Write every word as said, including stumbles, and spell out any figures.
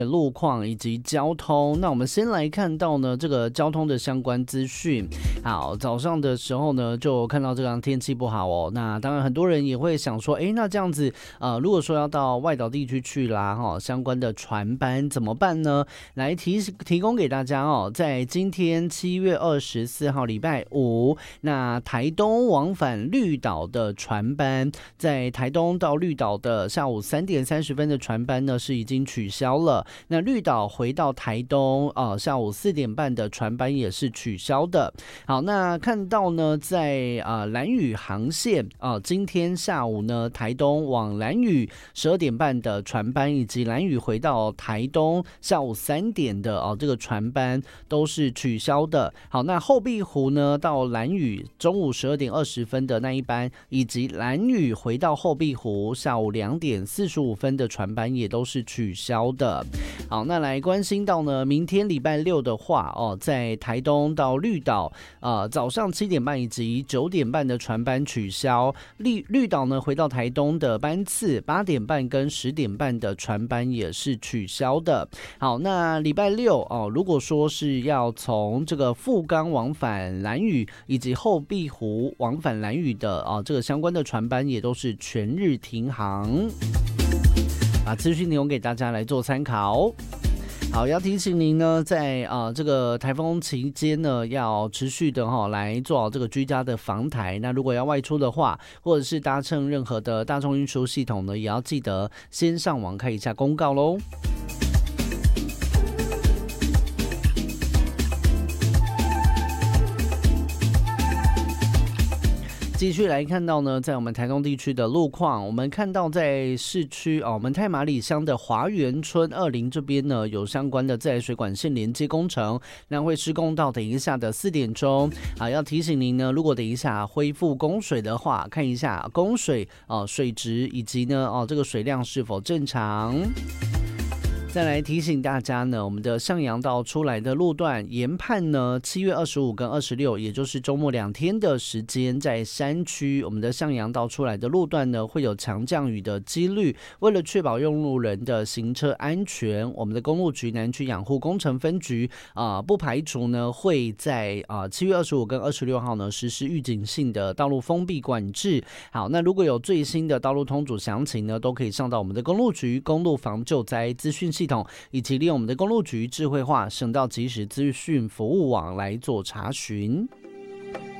路况以及交通。那我们先来看到呢这个交通的相关资讯。好，早上的时候呢就看到这样天气不好哦，那当然很多人也会想说，哎，那这样子呃，如果说要到外岛地区去啦，哈、哦，相关的船班怎么办呢？来提提供给大家哦，在今天七月二十四号礼拜五，那台东往返绿岛的船班，在台东到绿岛的下午三点三十分的船班呢是已经取消了。那绿岛回到台东，呃，下午四点半的船班也是取消的。好，那看到呢，在呃兰屿航线啊、呃，今天下午呢，台东往兰屿十二点半的船班，以及兰屿回到台东下午三点的哦、呃、这个船班都是取消的。好，那后壁湖呢到兰屿中午十二点二十分的那一班，以及兰屿回到后壁湖下午两点四十五分的船班也都是取消的。好，那来关心到呢，明天礼拜六的话哦，在台东到绿岛，呃，早上七点半以及九点半的船班取消。绿绿岛呢，回到台东的班次八点半跟十点半的船班也是取消的。好，那礼拜六哦，如果说是要从这个富冈往返兰屿以及后壁湖往返兰屿的啊、哦，这个相关的船班也都是全日停航。把资讯提供给大家来做参考。好，要提醒您呢，在啊、呃、这个台风期间呢，要持续的哈、哦、来做好这个居家的防台。那如果要外出的话，或者是搭乘任何的大众运输系统呢，也要记得先上网看一下公告喽。继续来看到呢，在我们台东地区的路况，我们看到在市区哦，我们太麻里乡的华园村二林这边呢，有相关的自来水管线连接工程，那会施工到等一下的四点钟啊。要提醒您呢，如果等一下恢复供水的话，看一下供水哦水质以及呢哦这个水量是否正常。再来提醒大家呢，我们的向阳道出来的路段研判呢，七月二十五跟二十六，也就是周末两天的时间，在山区我们的向阳道出来的路段呢，会有强降雨的几率。为了确保用路人的行车安全，我们的公路局南区养护工程分局啊、呃，不排除呢会在啊七月二十五跟二十六号呢实施预警性的道路封闭管制。好，那如果有最新的道路通组详情呢，都可以上到我们的公路局公路防救灾资讯系统，以及利用我们的公路局智慧化省道即时资讯服务网来做查询。